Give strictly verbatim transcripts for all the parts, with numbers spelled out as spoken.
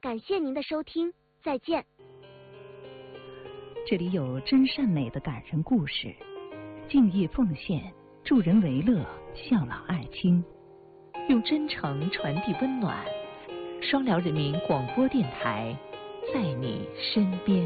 感谢您的收听，再见。 这里有真善美的感人故事，敬业奉献，助人为乐，孝老爱亲，用真诚传递温暖。双辽人民广播电台，在你身边。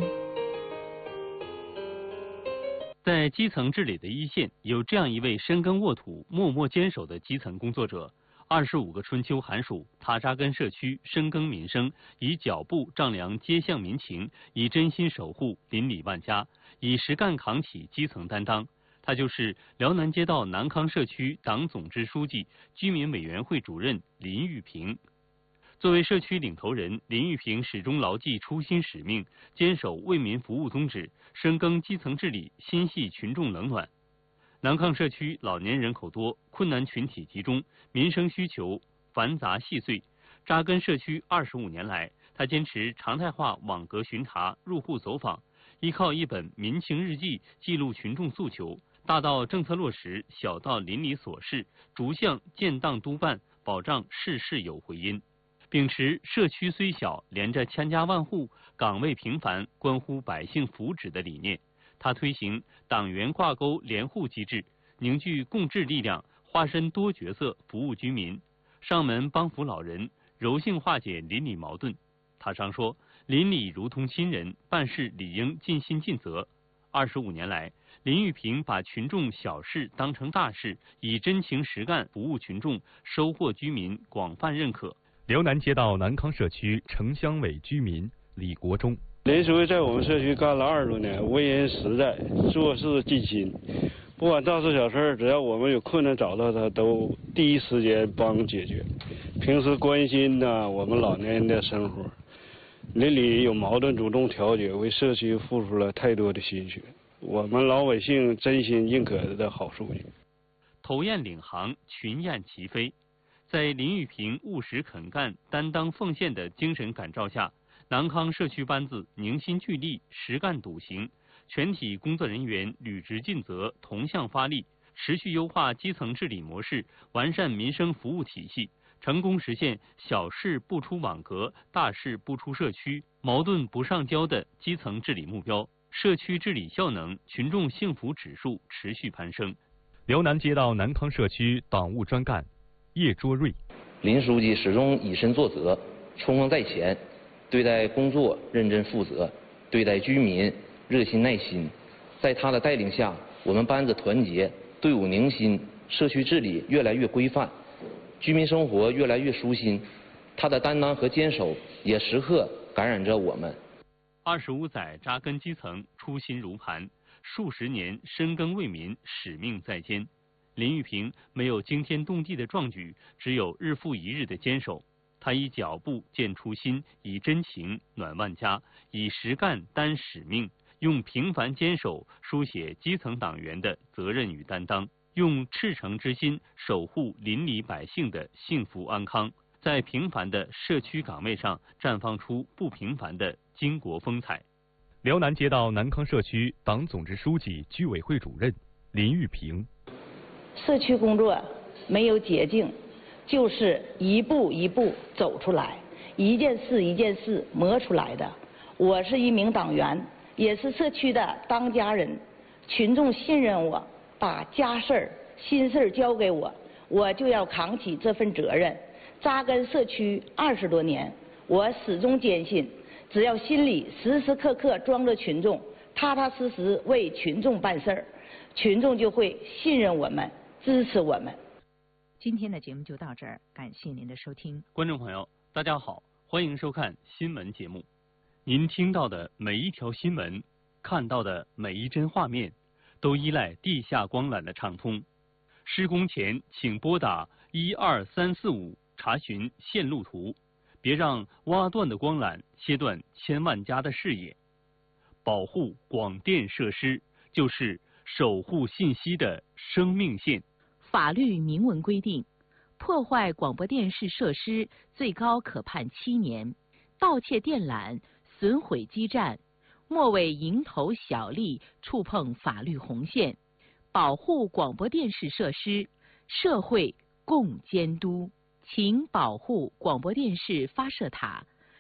在基层治理的一线，有这样一位深耕沃土、默默坚守的基层工作者。二十五个春秋寒暑，他扎根社区，深耕民生，以脚步丈量街巷民情，以真心守护邻里万家，以实干扛起基层担当。他就是辽南街道南康社区党总支书记、居民委员会主任林玉平。作为社区领头人，林玉平始终牢记初心使命，坚守为民服务宗旨，深耕基层治理，心系群众冷暖。南康社区老年人口多，困难群体集中，民生需求繁杂细碎。扎根社区二十五年来，他坚持常态化网格巡查、入户走访，依靠一本民情日记记录群众诉求，大到政策落实，小到邻里琐事，逐项建档督办，保障事事有回音。秉持社区虽小，连着千家万户，岗位频繁，关乎百姓福祉的理念。他推行党员挂钩联户机制，凝聚共治力量，化身多角色服务居民，上门帮扶老人，柔性化解邻里矛盾。他常说，邻里如同亲人，办事理应尽心尽责。二十五年来，林玉平把群众小事当成大事，以真情实干服务群众，收获居民广泛认可。 辽南街道南康社区城乡委居民李国忠。 林书记在我们社区干了二十多年，为人实在，做事尽心。不管大事小事，只要我们有困难找到他，都第一时间帮解决。平时关心呢我们老年人的生活，邻里有矛盾主动调解，为社区付出了太多的心血。我们老百姓真心认可的好书记。 头雁领航，群雁齐飞。在林玉平务实肯干、担当奉献的精神感召下，南康社区班子凝心聚力、实干笃行，全体工作人员履职尽责、同向发力，持续优化基层治理模式，完善民生服务体系，成功实现小事不出网格、大事不出社区、矛盾不上交的基层治理目标，社区治理效能、群众幸福指数持续攀升。 辽南街道南康社区党务专干叶卓瑞。 林书记始终以身作则，冲锋在前，对待工作认真负责，对待居民热心耐心。在他的带领下，我们班子团结，队伍凝心，社区治理越来越规范，居民生活越来越舒心。他的担当和坚守也时刻感染着我们。 二十五载扎根基层，初心如磐，数十年深耕为民，使命在肩。林玉平没有惊天动地的壮举，只有日复一日的坚守。他以脚步见初心，以真情暖万家，以实干担使命，用平凡坚守书写基层党员的责任与担当，用赤诚之心守护邻里百姓的幸福安康，在平凡的社区岗位上绽放出不平凡的巾帼风采。 辽南街道南康社区党总支书记、居委会主任林玉平。 社区工作没有捷径，就是一步一步走出来，一件事一件事磨出来的。我是一名党员，也是社区的当家人，群众信任我，把家事儿、心事儿交给我，我就要扛起这份责任。扎根社区二十多年，我始终坚信，只要心里时时刻刻装着群众，踏踏实实为群众办事儿，群众就会信任我们，支持我们。 今天的节目就到这儿，感谢您的收听。 观众朋友，大家好，欢迎收看新闻节目。您听到的每一条新闻，看到的每一帧画面，都依赖地下光缆的畅通。施工前请拨打一二三四五查询线路图，别让挖断的光缆切断千万家的视野。保护广电设施，就是守护信息的生命线。 法律明文规定，破坏广播电视设施最高可判七年，盗窃电缆、损毁基站，莫为蝇头小利触碰法律红线。保护广播电视设施，社会共监督。请保护广播电视发射塔，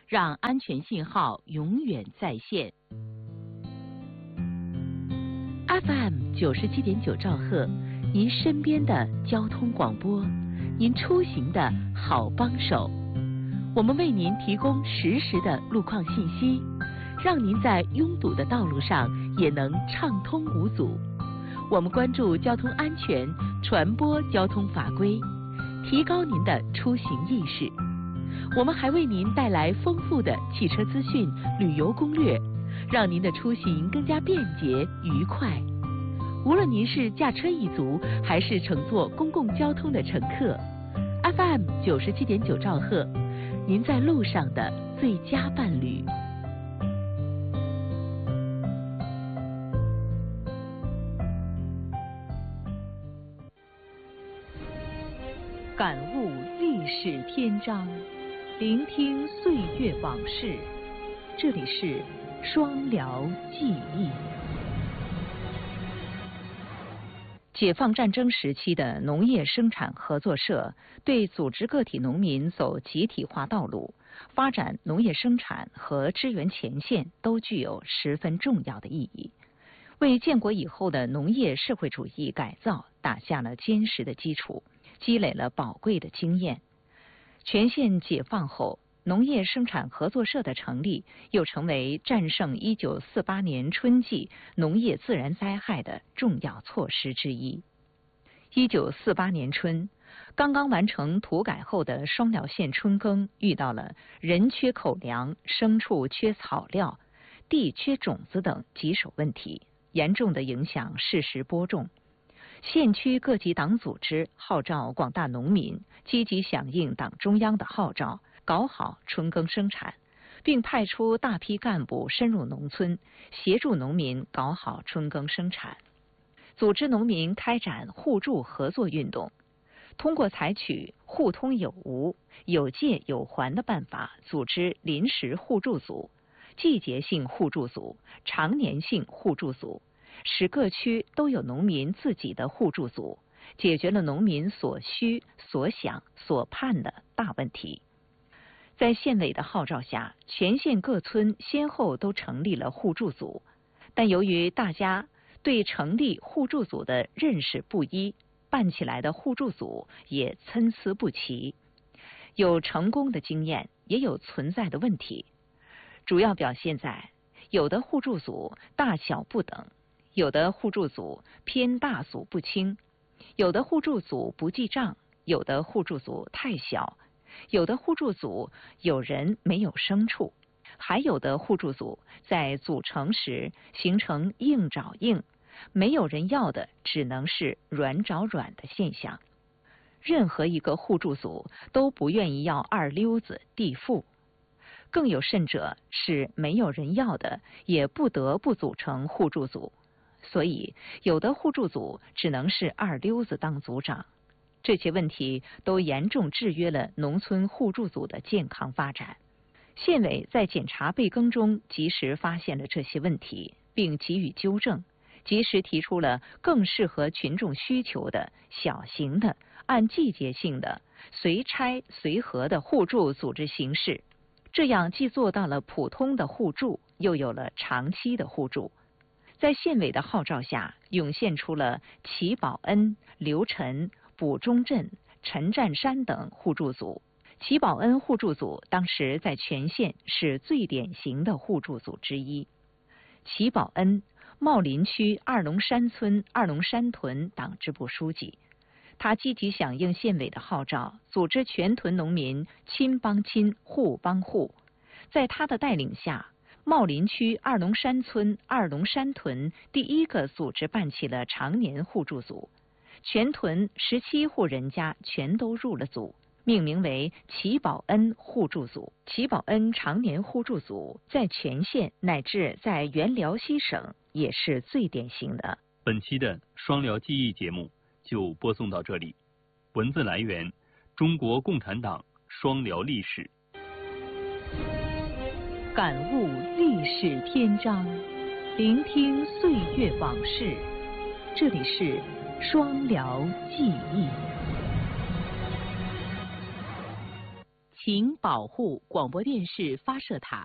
让安全信号永远在线。F M 九十七点九兆赫，您身边的交通广播，您出行的好帮手。我们为您提供实时的路况信息，让您在拥堵的道路上也能畅通无阻。我们关注交通安全，传播交通法规，提高您的出行意识。我们还为您带来丰富的汽车资讯、旅游攻略，让您的出行更加便捷愉快。无论您是驾车一族，还是乘坐公共交通的乘客 ，F M 九十七点九兆赫，您在路上的最佳伴侣。感悟历史篇章，聆听岁月往事。这里是双辽记忆。解放战争时期的农业生产合作社对组织个体农民走集体化道路、发展农业生产和支援前线都具有十分重要的意义，为建国以后的农业社会主义改造打下了坚实的基础，积累了宝贵的经验。全县解放后，农业生产合作社的成立，又成为战胜一九四八年春季农业自然灾害的重要措施之一。一九四八年春，刚刚完成土改后的双辽县春耕遇到了人缺口粮、牲畜缺草料、地缺种子等棘手问题，严重的影响适时播种。县区各级党组织号召广大农民积极响应党中央的号召，搞好春耕生产，并派出大批干部深入农村，协助农民搞好春耕生产。组织农民开展互助合作运动，通过采取互通有无、有借有还的办法，组织临时互助组、季节性互助组、常年性互助组，使各区都有农民自己的互助组，解决了农民所需、所想、所盼的大问题。在县委的号召下，全县各村先后都成立了互助组，但由于大家对成立互助组的认识不一，办起来的互助组也参差不齐，有成功的经验，也有存在的问题。主要表现在有的互助组大小不等，有的互助组偏大组不清，有的互助组不记账，有的互助组太小，有的互助组有人没有牲畜，还有的互助组在组成时形成硬找硬，没有人要的只能是软找软的现象。任何一个互助组都不愿意要二溜子地富，更有甚者是没有人要的也不得不组成互助组，所以有的互助组只能是二溜子当组长。这些问题都严重制约了农村互助组的健康发展。县委在检查备耕中及时发现了这些问题，并给予纠正，及时提出了更适合群众需求的小型的、按季节性的、随拆随合的互助组织形式。这样既做到了普通的互助，又有了长期的互助。在县委的号召下，涌现出了齐保恩、刘晨、卜中镇、陈占山等互助组。齐保恩互助组当时在全县是最典型的互助组之一。齐保恩，茂林区二龙山村二龙山屯党支部书记，他积极响应县委的号召，组织全屯农民亲帮亲、户帮户。在他的带领下，茂林区二龙山村二龙山屯第一个组织办起了常年互助组，全屯十七户人家全都入了组，命名为齐保恩互助组。齐保恩常年互助组在全县乃至在原辽西省也是最典型的。 本期的双辽记忆节目就播送到这里。文字来源：中国共产党双辽历史。 感悟历史篇章，聆听岁月往事。这里是双辽记忆。 请保护广播电视发射塔。